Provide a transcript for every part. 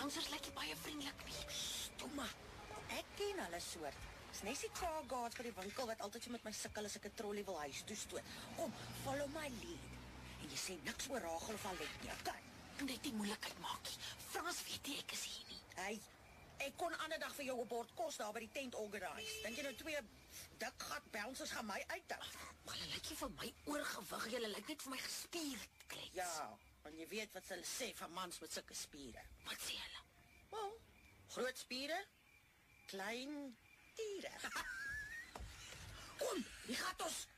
bouncers lyk nie baie vriendelik nie. Stomme, ek ken hulle soort. Dis net die car guards by die winkel wat altyd so met my sukkel as ek 'n trolley wil huis toe stoot. Kom, follow my lead. En jy sê niks oor Rachel of Alet nie, okay? Net die moeilikheid maak nie. Frans weet nie ek is hier nie. Hey, ek kon ander dag vir jou 'n bord kos daar by die tent organise. Dink jy nou 2 dik gat bouncers gaan my uithou? Maar hulle lyk nie vir my oorgewig, julle lyk net vir my gespierd, Klets. Ja, want jy weet wat hulle sê van mans met sulke spiere. Wat sê hulle? Wel, groot spiere, klein diere. Kom, die gaat ons.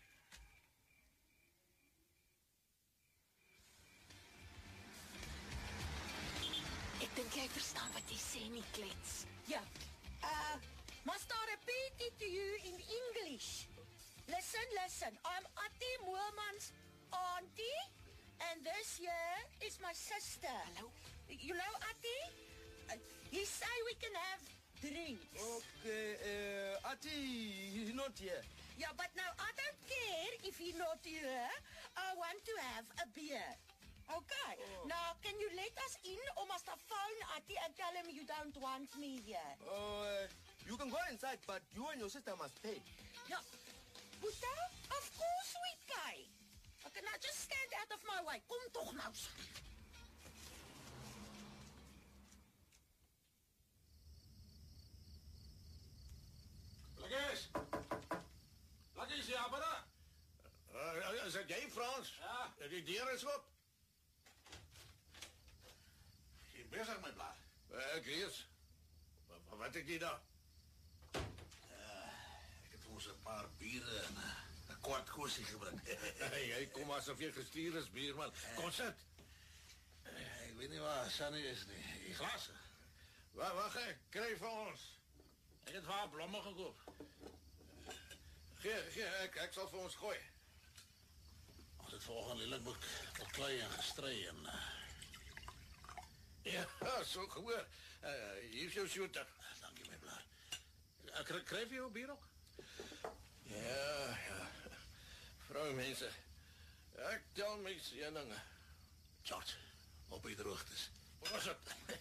Ek dink jy verstaan wat jy sê nie, Klets. Ja, must I repeat it to you in English? Listen, I'm Attie Moelman's auntie, and this here is my sister. Hallo? You know, Attie? He say we can have drinks. Okay, Attie, he's not here. Yeah, but now I don't care if he's not here. I want to have a beer. Okay, now can you let us in or must I phone Attie and tell him you don't want me here? You can go inside, but you and your sister must pay. Yeah, Boeta, of course we pay. Okay, now just stand out of my way. Kom toch nou. Lagies, ja, maar Is dit jy, Frans? Ja. Die deur is oop. Jy besig met blaar. Ek lees. Wat het jy daar? Ek het ons 'n paar biere en 'n kwart kosie gebring. Jy kom asof jy gestuur is, buurman. Kom sit. Ek weet nie waar Sunny is nie. Die glase. Wag, kry vir ons. Ek het vir haar blomme gekoop. Gee, ek sal vir ons gooi. Ons het volgende lelik beklei en gestry en Ja, so gehoor. Hier is jou shooter. dankie my blaar. Kry vir jou bier ook? Ja. Vroumense. Ek tel my seninge. George, op die droogtes. Wat is dit?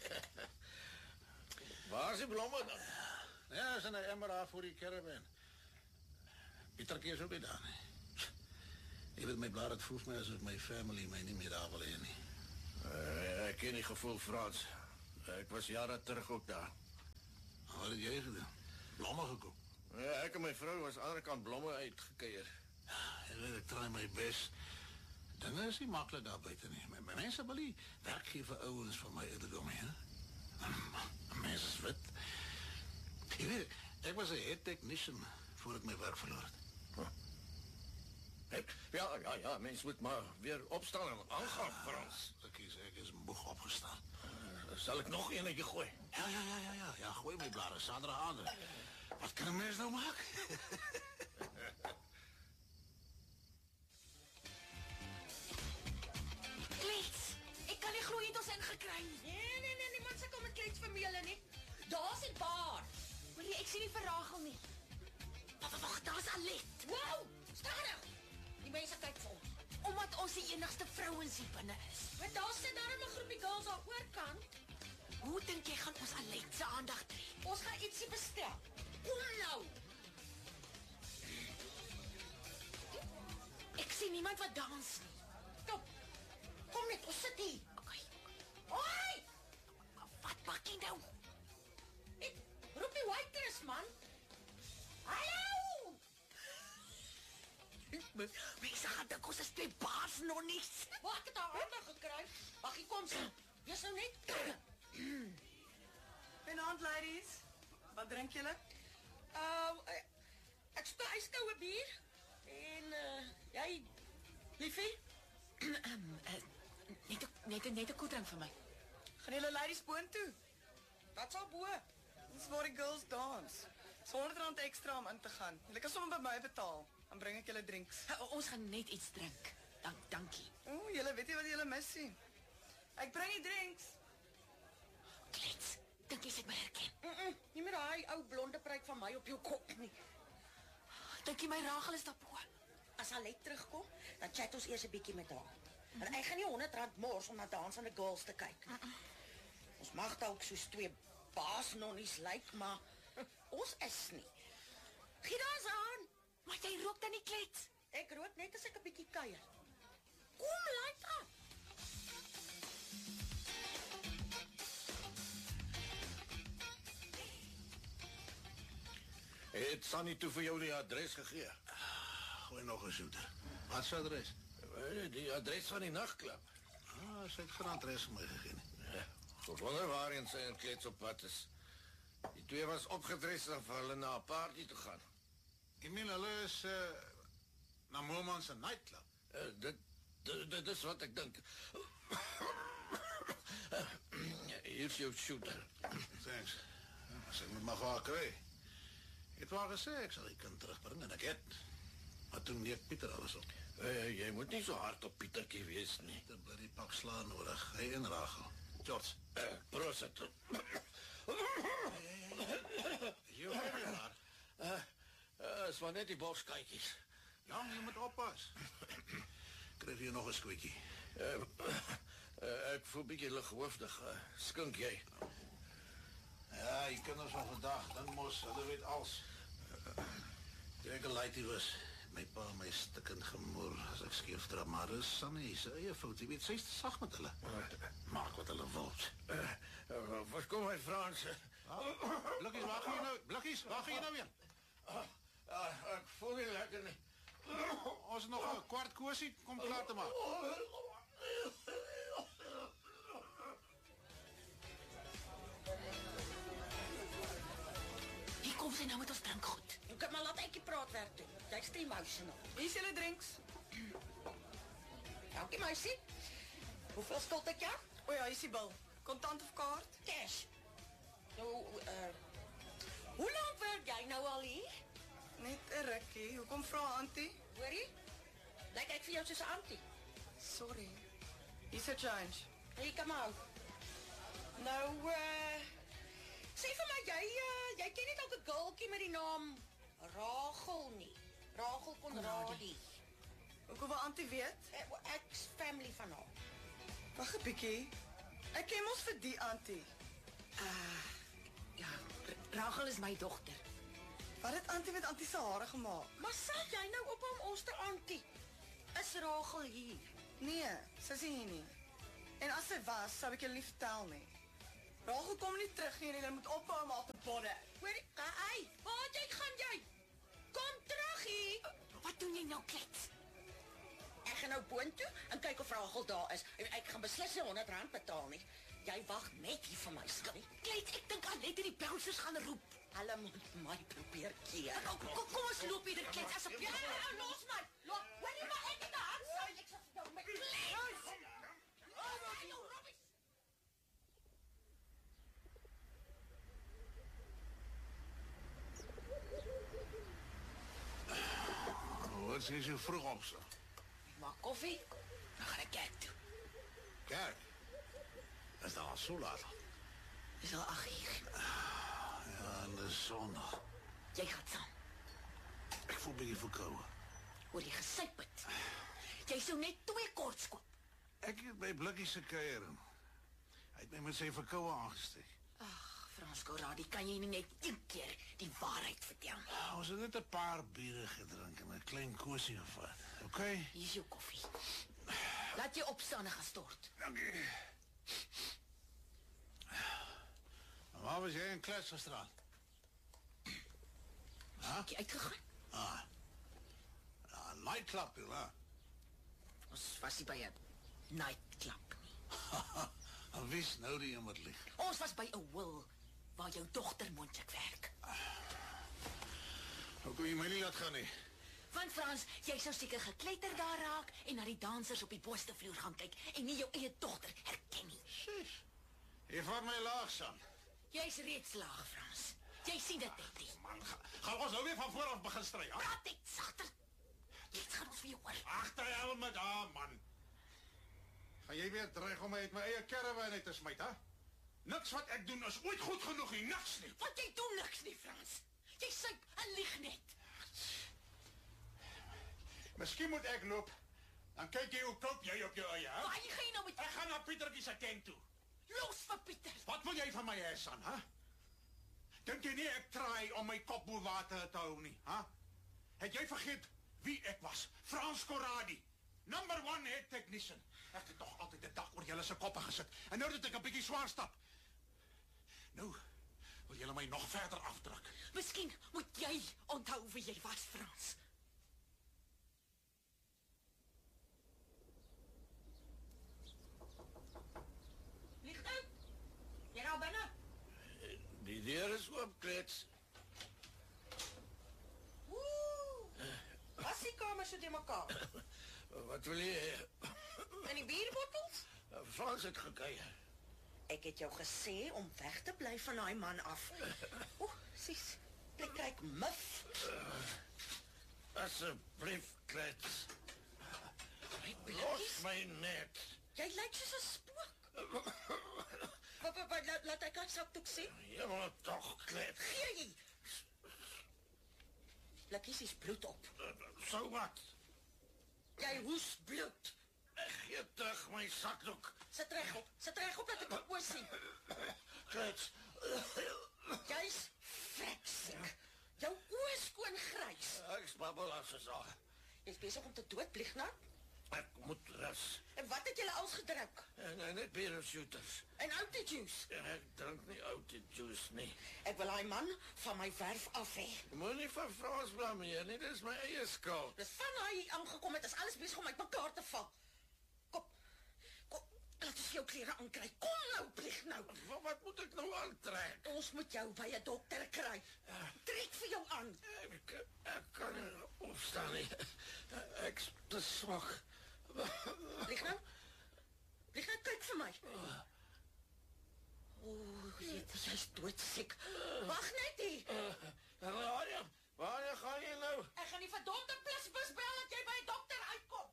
Waar is die blomme dan? Ja, is in 'n emmer daar voor die caravan. Pieter keer ook nie daar nie. Ek weet my blaar, het voel my asof my family my nie meer daar wil hê nie. Ek ken die gevoel, Frans. Ek was jare terug ook daar. Wat het jy gedoen? Blomme gekoop. Ja, ek en my vrou was aan die ander kant blomme uitgekeier. Ek weet, ek try my bes. Dinge is nie maklik daar buite nie. My mense wil nie werkgever ouens van my ouderdom hè. Mense is wit. Jy weet, ek was 'n head technician voor ek my werk verloor het. Ja, mens moet maar weer opstaan en aangaan, Frans. Ek is moeg opgestaan. Sal ek nog enetjie gooi? Ja, gooi my blare, Sandra. Wat kan 'n mens nou maak? Klets, ek kan nie glo jy het ons ingekry nie. Nee, niemand se kom met Klets vermele nie. Daar's die bar. Hoor jy, ek sien nie vir Rachel nie. Wag, daar's Alet. Wow, stadig. Die mense kyk vir ons. Omdat ons die enigste vrouens hier binne is. Maar daar sit daar 'n groepie girls aan oorkant. Hoe dink jy gaan ons Alet se aandag trek? Ons gaan ietsie bestel. Kom nou. Ek sien niemand wat dans nie. Kom net, ons sit hier. Okay. Hoi! Wat maak jy nou? Ek roep die waitress, man. Hallo! Mense gaan dink ons is twee baas nonnies. Wag, ek het haar hande gekry. Wag, hier kom sy. Wees nou net. Goeienaand, ladies. Wat drink julle? Ek soek 'n ijskoue bier. En, jy, liefie? Net 'n koeldrank vir my. Gaan julle ladies boontoe? Wat sal bo? Dis waar die girls dans. Dis R100 ekstra om in te gaan. Julle kan sommer by my betaal. Dan bring ek julle drinks. Ons gaan net iets drink. Dankie. Julle weet nie wat julle mis nie. Ek bring die drinks. Klets, dink jy sy het my herken? Nie meer daai ou blonde pruik van my op jou kop nie. Dink jy my Rachel is daarbo? As Alet terugkom, dan chat ons eers 'n bietjie met haar. En ek gaan nie R100 mors om na dansende girls te kyk. Ons mag dalk soos twee baasnonnies lyk, maar ons is nie. Gee daar eens aan. Maar jy rook dan nie klets. Ek rook net as ek 'n bietjie kuier. Kom, laat aan. Het Sunny toe vir jou die adres gegee? Gooi nog 'n shooter. Wat is adres? Die adres van die nagklub. Sy het geen adres vir my gegee nie. Ja, ek wonder waarheen sy en Klets op pad is. Die twee was opgedres om vir hulle na 'n party te gaan. Ek meen hulle is na Moorman se nightclub. Dit is wat ek dink. Hier is jou shooter. Thanks. As ek moet maar gaan kry. Ek het wel gesê ek sal die kind terugbring en ek het. Maar toen neek Pieter alles op. Jy moet nie so hard op Pietertjie wees nie. Pieter bly die pak sla nodig. Hy en Rachel. George. Prosit. Jy hoor daar. Is maar net die borskijkies. Ja, jy moet oppas. Krijg jy nog 'n squeakie? Ek voel bietjie lighoofdig. Skink jy? Ja, die kinders van vandag, dan mos, hulle weet alles. Toe ek 'n laaitjie was, my pa my stikkend gemoer as ek skeef trap, maar dis Sunny se eie fout. Jy weet, sy is te sag met hulle. Maak wat hulle wil. Wat kom my Frans? Blikkies, waar gaan jy nou? Blikkies, waar gaan jy nou weer? Ek voel nie lekker nie. Ons het nog 'n kwart kosie, kom klaar te maak. Hier kom sy nou met ons drinkgoed. Ek maar laat ekie praat werk doen. Jy's te emotional. Hier is julle drinks. Dankie, meisie. Hoeveel skuld ek jou? O ja, hier is die bil. Kontant of kaart? Cash. Nou, hoe lank werk jy nou al hier? Net 'n rukkie. Hoekom vra auntie? Hoorie? Lyk ek vir jou soos 'n auntie? Sorry. Hier's 'n change. Hier, kom maar. Nou, sê vir my, jy ken nie dalk 'n girltjie met die naam Rachel nie. Rachel Conradie. Hoekom wil auntie weet? Ek's family van haar. Wag 'n bietjie. Ek ken mos vir die auntie. Ja, Rachel is my dogter. Wat het auntie met auntie se hare gemaak? Maar sê jy nou op hom ons te auntie? Is Rachel hier? Nee, sy is nie hier nie. En as sy was, sou ek julle nie vertel nie. Rachel kom nie terug nie en julle moet ophou om haar te bodde. Hoorie, hey, waar gaan jy? Kom terug hier. Wat doen jy nou, klets? Ek gaan nou boontoe en kyk of Rachel daar is. En ek gaan beslis nie R100 betaal nie. Jy wag net hier vir my, Sunny. Klets, ek dink al net die bouncers gaan roep. Hulle moet my probeer keer. Kom ons loop hier, klets, asseblief. Ja, los my. Loop. Hoorie maar ek het 'n hand. Ek sê vir jou met klets. Wat sê jy vroeg op so? Maak koffie, dan gaan ek kerk toe. Kerk? Is dat al so laat? Dis al 8:00. Ja, en dis Sondag. Jy gaan saam. Ek voel bietjie verkoue. Oor die gesyp het. Jy sou net 2 korts koop. Ek het by Blikkies se kuier. Hy het my met sy verkoue aangesteek. Ag, Frans Conradie, kan jy nie net een keer die waarheid vertel nie? Ons het net 'n paar biere gedrink en 'n klein kosie gevat. Okay? Hier is jou koffie. Laat jy opstaan en gaan stort. Dankie. Waar was jy in Klets gisterand? Het jy uitgegaan? Ja, nightclub, ja. Ons was nie by 'n nightclub nie. En wie's nou die een wat lieg? Ons was by 'n will waar jou dogter moontlik werk. Hoe kon jy my nie laat gaan nie? Want Frans, jy sou seker gekletter daar raak en na die dansers op die boonste vloer gaan kyk en nie jou eie dogter herken nie. Sis. Jy vat my laag, son. Jy's reeds laag, Frans. Jy sien dit net nie. Man, gaan ons nou weer van voor af begin stry, ja? Praat net sagter. Dit gaan ons vir jou hoor. Agter jou met haar, man. Gaan jy weer dreig om my uit my eie caravan uit te smyt, hè? Niks wat ek doen is ooit goed genoeg nie, niks nie. Want jy doen niks nie, Frans. Jy suip en lieg net. Miskien moet ek loop. Dan kyk jy hoe koop jy op jou eie, hè? Waar gaan jy nou met Ek gaan na Pietertjie se tent toe. los vir Pieter? Wat wil jy van my hê, San, hè? Dink jy nie ek try om my kop bo water te hou nie, hè? Het jy vergeet wie ek was? Frans Corradi, number 1 head technician. Ek het nog altyd 'n dag oor julle se koppe gesit. En nou dat ek 'n bietjie swaar stap. Nou wil julle my nog verder afdruk. Miskien moet jy onthou wie jy was, Frans. Lig uit. Jy nou binne. Die deur is oop, klets. Was die kamer so te mekaar? Wat wil jy? En die bierbottels? Frans het gekuier. Ek het jou gesê om weg te bly van daai man af. Sies, plek kyk mif. Asseblief, klets. Los my net. Jy lyk soos 'n spook. Laat ek aan sakdoek sien. Jy moet toch, klets. Gee jy. Lakkies is bloed op. So wat? Jy hoes bloed. Ek gee terug my sakdoek. Sit reg op dat ek jou oë sien. Klets. Jy's veksiek. Jou oë skoon grys. Ek spabbel as is al. Jy's besig om te dood, Bliegnaat. Ek moet rus. En wat het julle als gedrink? En net bier en shooters. En oute juice. Ek drink nie oute juice nie. Ek wil daai man van my werf af hê. Jy moet nie van Frans blameer nie, dis my eie skuld. Dis van hy hier aangekom het, is alles besig om uitmekaar te val. Kom, laat ons jou klere aankry. Kom nou, Bliegnaat. Wat moet ek nou aantrek? Ons moet jou by 'n dokter kry. Trek vir jou aan. Ek kan nie opstaan nie. Ek's te swak. Bliegnaat, kyk vir my. Jy's doodsiek. Wag net hier. Waar gaan jy nou? Ek gaan die verdomde plusbus bel dat jy by 'n dokter uitkom.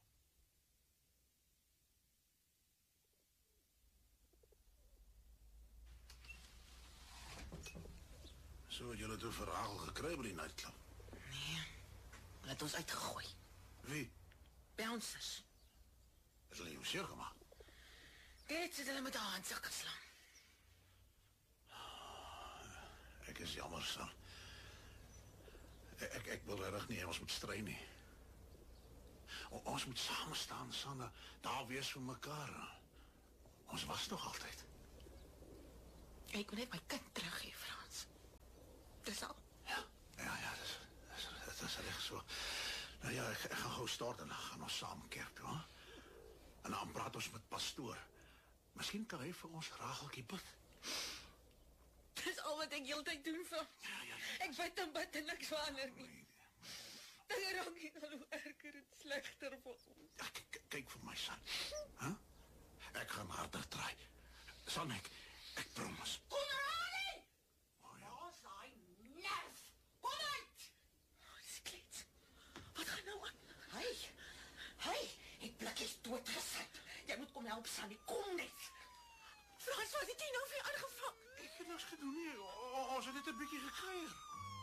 So het julle toe verhaal gekry by die nightclub. Nee, hulle het ons uitgegooi. Wie? Bouncers. Het hulle jou seer gemaak? Dit het hulle met 'n handsak geslaan. Ek is jammer, San. Ek wil regtig nie hê ons moet stry nie. Ons moet saam staan, San. Daar wees vir mekaar. Ons was nog altyd. Ek wil net my kind teruggee, Frans. Dis al. Ja, dit is reg so. Nou ja, ek gaan gou stort en dan gaan ons saam kerk toe, hè? En dan praat ons met pastoor. Miskien kan hy vir ons Rageltjie bid. Dis al wat ek heeltyd doen, Frans. Ja. Ek bid en niks verander nie. Dinge raak nie al hoe erger en slegter vir ons. Ja, kyk vir my, San. Huh? Ek gaan harder try. San, ek promise. Konradi! Ja. Waar's daai nerf? Kom uit! Dis klets. Wat gaan nou aan? Hey, ek blikkies doodgesit. Jy moet kom help, Sannie. Kom net. Frans, wat het jy nou weer aangevang? Ek het niks gedoen nie. Ons het net 'n bietjie gekruier.